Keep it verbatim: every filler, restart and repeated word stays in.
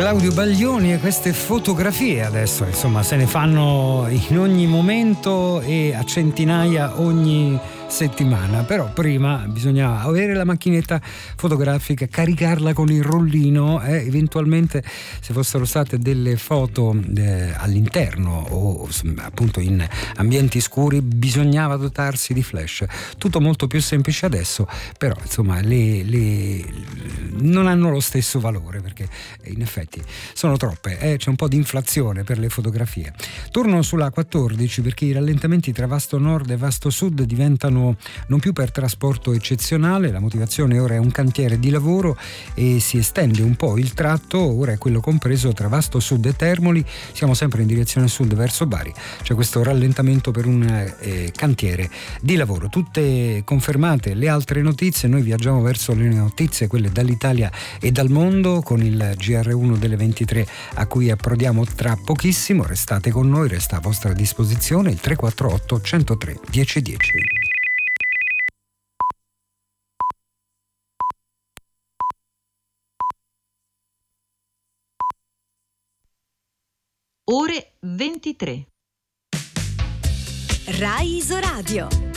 Claudio Baglioni e queste fotografie adesso, insomma, se ne fanno in ogni momento e a centinaia ogni settimana, però prima bisogna avere la macchinetta fotografica, caricarla con il rollino, eh, eventualmente se fossero state delle foto eh, all'interno o appunto in ambienti scuri bisognava dotarsi di flash. Tutto molto più semplice adesso, però insomma le, le non hanno lo stesso valore perché in effetti sono troppe, eh? C'è un po' di inflazione per le fotografie. Torno sulla quattordici perché i rallentamenti tra Vasto Nord e Vasto Sud diventano non più per trasporto eccezionale, la motivazione ora è un cantiere di lavoro e si estende un po' il tratto, ora è quello compreso tra Vasto Sud e Termoli, siamo sempre in direzione sud verso Bari, c'è questo rallentamento per un eh, cantiere di lavoro. Tutte confermate le altre notizie, noi viaggiamo verso le notizie, quelle dall'Italia e dal mondo, con il G R uno delle ventitré a cui approdiamo tra pochissimo. Restate con noi, resta a vostra disposizione il tre quattro otto uno zero tre uno zero uno zero. Ore ventitré. Rai Isoradio.